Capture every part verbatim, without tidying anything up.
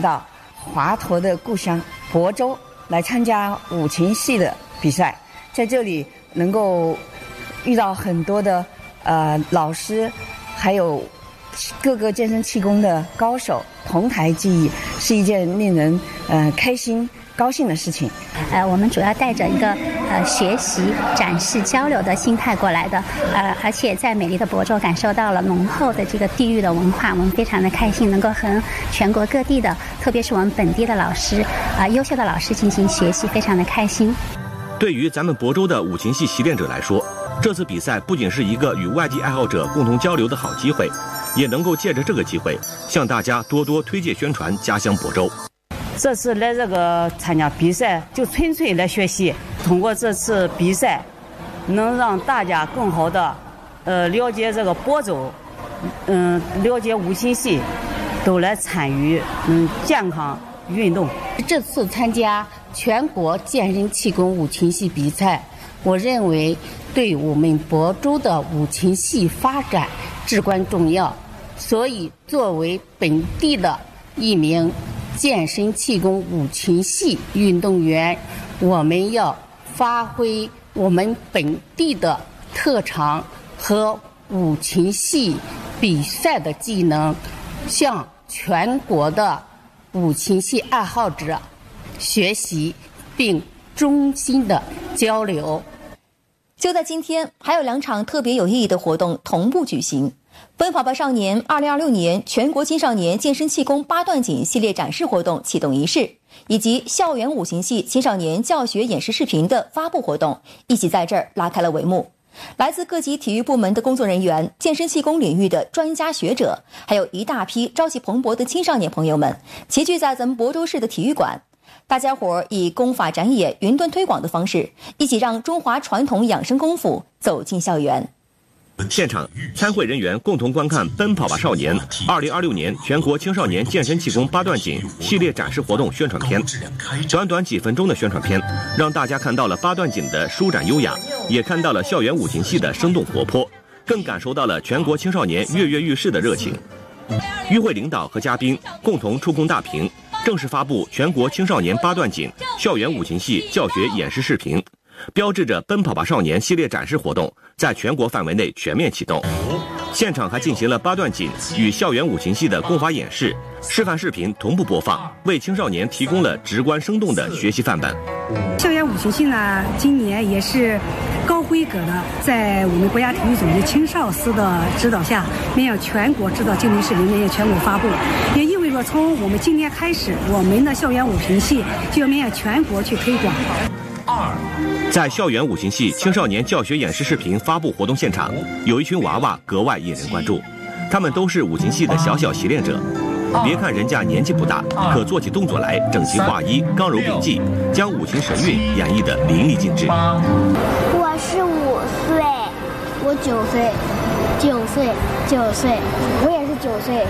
到华佗的故乡亳州来参加五禽戏的比赛，在这里能够遇到很多的呃老师，还有各个健身气功的高手同台技艺，是一件令人呃开心高兴的事情。 呃，我们主要带着一个呃学习、展示、交流的心态过来的，呃，而且在美丽的亳州感受到了浓厚的这个地域的文化，我们非常的开心，能够和全国各地的，特别是我们本地的老师啊、呃，优秀的老师进行学习，非常的开心。 对于咱们亳州的五禽戏习练者来说，这次比赛不仅是一个与外地爱好者共同交流的好机会，也能够借着这个机会向大家多多推介宣传家乡亳州。 这次来这个参加比赛就纯粹来学习，通过这次比赛能让大家更好的呃了解这个亳州，嗯，了解五禽戏，都来参与嗯健康运动。 这次参加全国健身气功五禽戏比赛，我认为对我们亳州的五禽戏发展至关重要，所以作为本地的一名健身气功五禽戏运动员，我们要发挥我们本地的特长和五禽戏比赛的技能，向全国的五禽戏爱好者学习并衷心的交流。 就在今天，还有两场特别有意义的活动同步举行。奔跑吧少年二零二六年全国青少年健身气功八段锦系列展示活动启动仪式，以及校园五禽戏青少年教学演示视频的发布活动，一起在这儿拉开了帷幕。来自各级体育部门的工作人员、健身气功领域的专家学者，还有一大批朝气蓬勃的青少年朋友们，齐聚在咱们亳州市的体育馆。大家伙儿以功法展演、云端推广的方式，一起让中华传统养生功夫走进校园。 现场，参会人员共同观看《奔跑吧少年》二零二六年全国青少年健身气功八段锦系列展示活动宣传片。短短几分钟的宣传片，让大家看到了八段锦的舒展优雅，也看到了校园五禽戏的生动活泼，更感受到了全国青少年跃跃欲试的热情。与会领导和嘉宾共同触控大屏，正式发布全国青少年八段锦校园五禽戏教学演示视频，标志着奔跑吧少年系列展示活动在全国范围内全面启动。现场还进行了八段锦与校园五禽戏的功法演示，示范视频同步播放，为青少年提供了直观生动的学习范本。 校园五禽戏呢，今年也是高规格的，在我们国家体育总局青少司的指导下，面向全国制造竞技视频，面向全国发布。也意味着从我们今天开始，我们的校园五禽戏就要面向全国去推广。 在校园五禽戏青少年教学演示视频发布活动现场，有一群娃娃格外引人关注，他们都是五禽戏的小小习练者。别看人家年纪不大，可做起动作来整齐划一、刚柔并济，将五禽神韵演绎得淋漓尽致。 我是五岁，我九岁，九岁，九岁，我也是九岁。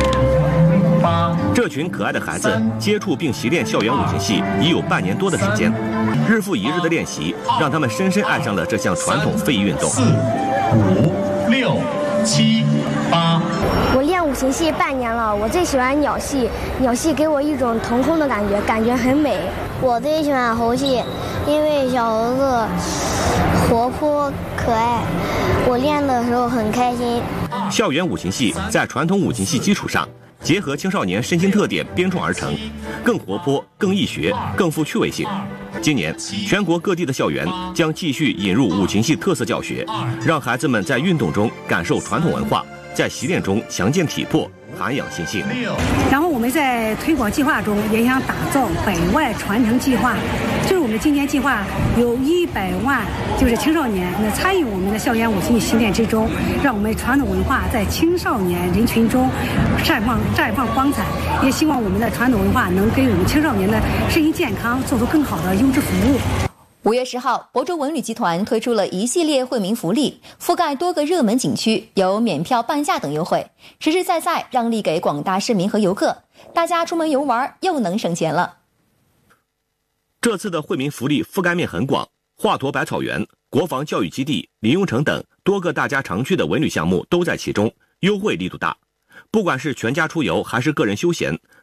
这群可爱的孩子接触并习练校园五禽戏已有半年多的时间，日复一日的练习让他们深深爱上了这项传统非遗运动。 四、五、六、七、八。 我练五禽戏半年了，我最喜欢鸟戏，鸟戏给我一种腾空的感觉，感觉很美。我最喜欢猴戏，因为小猴子活泼可爱，我练的时候很开心。 校园五禽戏在传统五禽戏基础上，结合青少年身心特点编创而成，更活泼、更易学、更富趣味性。今年，全国各地的校园将继续引入五禽戏特色教学，让孩子们在运动中感受传统文化，在习练中强健体魄，涵养心性。 然后我们在推广计划中也想打造百外传承计划，就是我们今年计划有一百万就是青少年能参与我们的校园五禽戏习练之中，让我们传统文化在青少年人群中绽放绽放光彩。也希望我们的传统文化能给我们青少年的身心健康做出更好的优质服务。 五月十号，亳州文旅集团推出了一系列惠民福利，覆盖多个热门景区，有免票半价等优惠，实实在在让利给广大市民和游客。大家出门游玩又能省钱了。 这次的惠民福利覆盖面很广，华佗百草园、国防教育基地、临雍城等多个大家常去的文旅项目都在其中，优惠力度大。不管是全家出游还是个人休闲，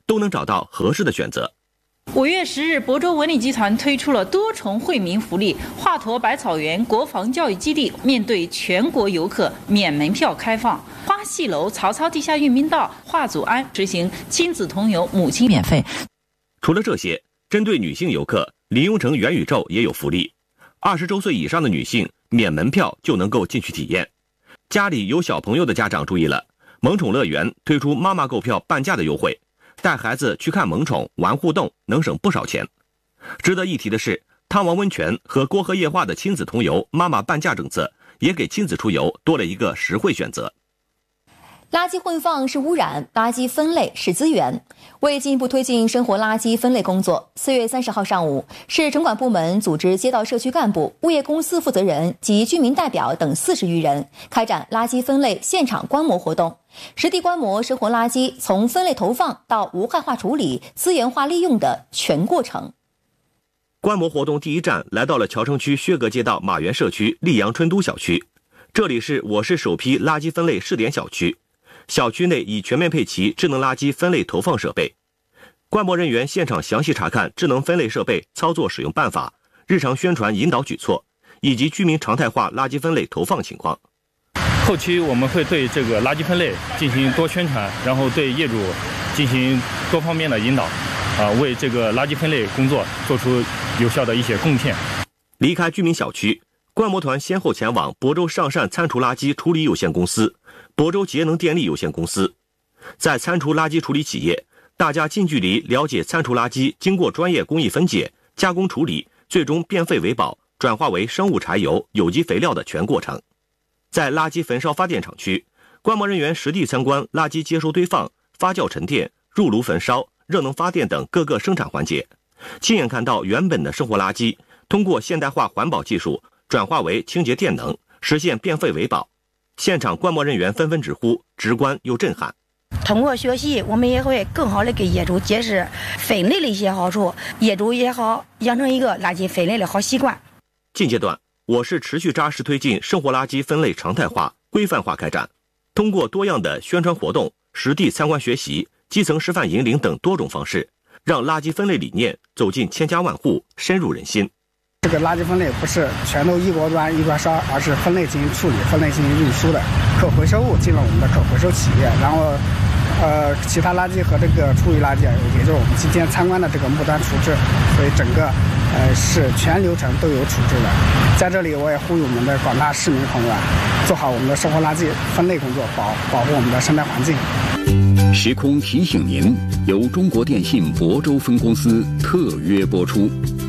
都能找到合适的选择。 五月十日，亳州文理集团推出了多重惠民福利，华佗百草园国防教育基地面对全国游客免门票开放，花戏楼、曹操地下运兵道、华祖庵实行亲子同游，母亲免费。 除了这些，针对女性游客，临雍城元宇宙也有福利，二十周岁以上的女性免门票就能够进去体验。家里有小朋友的家长注意了，萌宠乐园推出妈妈购票半价的优惠，带孩子去看萌宠玩互动，能省不少钱。值得一提的是，汤王温泉和郭河夜话的亲子同游妈妈半价政策，也给亲子出游多了一个实惠选择。 垃圾混放是污染，垃圾分类是资源。为进一步推进生活垃圾分类工作，四月三十号上午，市城管部门组织街道社区干部、物业公司负责人及居民代表等四十余人，开展垃圾分类现场观摩活动，实地观摩生活垃圾从分类投放到无害化处理、资源化利用的全过程。 观摩活动第一站来到了桥城区薛阁街道马园社区溧阳春都小区，这里是我市首批垃圾分类试点小区。小区内已全面配齐智能垃圾分类投放设备，观摩人员现场详细查看智能分类设备操作使用办法、日常宣传引导举措，以及居民常态化垃圾分类投放情况。 后期我们会对这个垃圾分类进行多宣传，然后对业主进行多方面的引导，啊，为这个垃圾分类工作做出有效的一些贡献。 离开居民小区，观摩团先后前往亳州上善餐厨垃圾处理有限公司、亳州节能电力有限公司。在餐厨垃圾处理企业，大家近距离了解餐厨垃圾经过专业工艺分解、加工处理，最终变废为宝，转化为生物柴油、有机肥料的全过程。在垃圾焚烧发电厂区，观摩人员实地参观垃圾接收堆放、发酵沉淀、入炉焚烧、热能发电等各个生产环节，亲眼看到原本的生活垃圾通过现代化环保技术转化为清洁电能，实现变废为宝。现场观摩人员纷纷直呼直观又震撼。 通过学习，我们也会更好的给业主解释分类的一些好处，业主也好养成一个垃圾分类的好习惯。 近阶段，我市持续扎实推进生活垃圾分类常态化、规范化开展，通过多样的宣传活动、实地参观学习、基层示范引领等多种方式，让垃圾分类理念走进千家万户，深入人心。 这个垃圾分类不是全都一锅端一锅烧，而是分类进行处理、分类进行运输的。可回收物进了我们的可回收企业，然后，呃，其他垃圾和这个厨余垃圾，也就是我们今天参观的这个末端处置，所以整个呃是全流程都有处置的。在这里，我也呼吁我们的广大市民朋友啊，做好我们的生活垃圾分类工作，保保护我们的生态环境。 时空提醒您，由中国电信亳州分公司特约播出。